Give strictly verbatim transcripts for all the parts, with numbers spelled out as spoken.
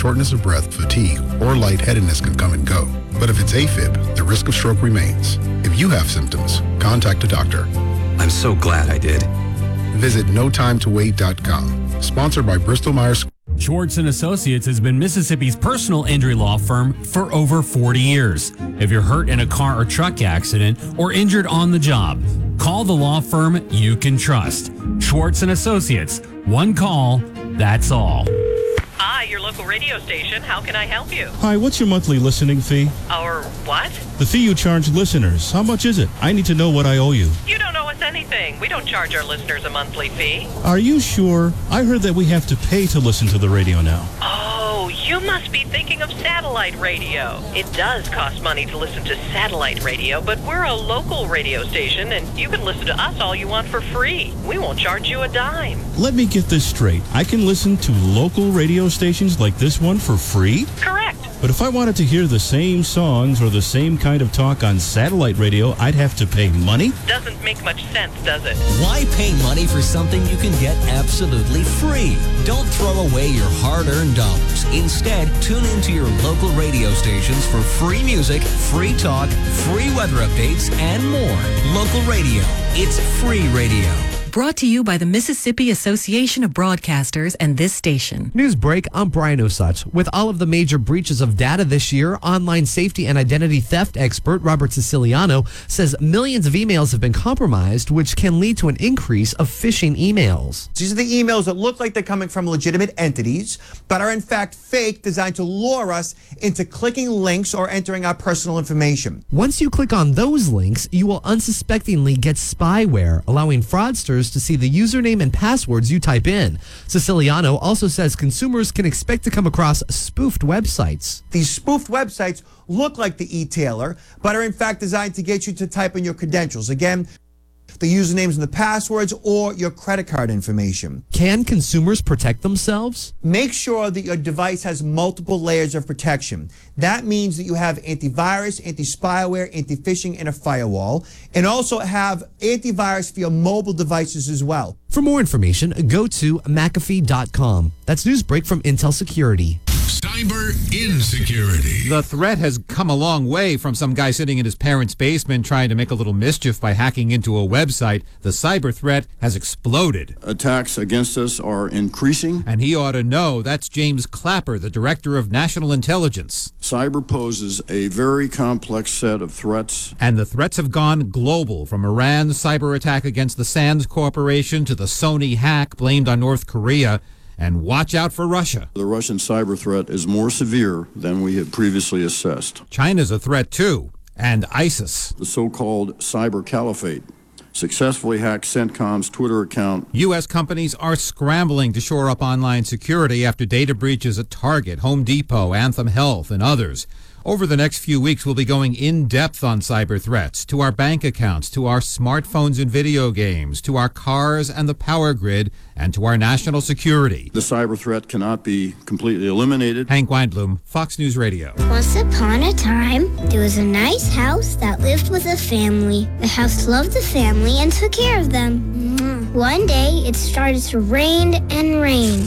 shortness of breath, fatigue, or lightheadedness can come and go. But if it's AFib, the risk of stroke remains. If you have symptoms, contact a doctor. I'm so glad I did. Visit no time to wait dot com. Sponsored by Bristol-Myers. Schwartz and Associates has been Mississippi's personal injury law firm for over forty years. If you're hurt in a car or truck accident or injured on the job, call the law firm you can trust. Schwartz and Associates. One call, that's all. Hi, your local radio station. How can I help you? Hi, what's your monthly listening fee? Or what? The fee you charge listeners. How much is it? I need to know what I owe you. You don't owe us anything. We don't charge our listeners a monthly fee. Are you sure? I heard that we have to pay to listen to the radio now. Oh, you must be thinking of satellite radio. It does cost money to listen to satellite radio, but we're a local radio station, and you can listen to us all you want for free. We won't charge you a dime. Let me get this straight. I can listen to local radio stations like this one for free? Correct. But if I wanted to hear the same songs or the same kind of talk on satellite radio, I'd have to pay money? Doesn't make much sense, does it? Why pay money for something you can get absolutely free? Don't throw away your hard-earned dollars. Instead, tune into your local radio stations for free music, free talk, free weather updates, and more. Local radio. It's free radio. Brought to you by the Mississippi Association of Broadcasters and this station. Newsbreak, I'm Brian Osutch. With all of the major breaches of data this year, online safety and identity theft expert Robert Siciliano says millions of emails have been compromised, which can lead to an increase of phishing emails. These are the emails that look like they're coming from legitimate entities, but are in fact fake, designed to lure us into clicking links or entering our personal information. Once you click on those links, you will unsuspectingly get spyware, allowing fraudsters to see the username and passwords you type in. Siciliano also says consumers can expect to come across spoofed websites. These spoofed websites look like the e-tailer, but are in fact designed to get you to type in your credentials. Again, the usernames and the passwords or your credit card information. Can consumers protect themselves? Make sure that your device has multiple layers of protection. That means that you have antivirus, anti-spyware, anti-phishing, and a firewall, and also have antivirus for your mobile devices as well. For more information, go to McAfee dot com. That's Newsbreak from Intel Security. Cyber insecurity. The threat has come a long way from some guy sitting in his parents' basement trying to make a little mischief by hacking into a website. The cyber threat has exploded. Attacks against us are increasing. And he ought to know. That's James Clapper, the Director of National Intelligence. Cyber poses a very complex set of threats. And the threats have gone global, from Iran's cyber attack against the Sands Corporation to the Sony hack blamed on North Korea. And watch out for Russia. The Russian cyber threat is more severe than we had previously assessed. China's a threat too, and ISIS. The so-called cyber caliphate successfully hacked CENTCOM's Twitter account. U S companies are scrambling to shore up online security after data breaches at Target, Home Depot, Anthem Health, and others. Over the next few weeks, we'll be going in-depth on cyber threats, to our bank accounts, to our smartphones and video games, to our cars and the power grid, and to our national security. The cyber threat cannot be completely eliminated. Hank Weinblum, Fox News Radio. Once upon a time, there was a nice house that lived with a family. The house loved the family and took care of them. One day, it started to rain and rain.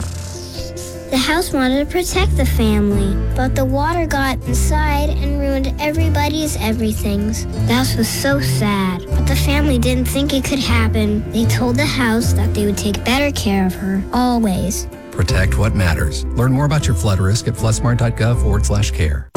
The house wanted to protect the family, but the water got inside and ruined everybody's everythings. The house was so sad, but the family didn't think it could happen. They told the house that they would take better care of her, always. Protect what matters. Learn more about your flood risk at floodsmart dot gov forward slash care.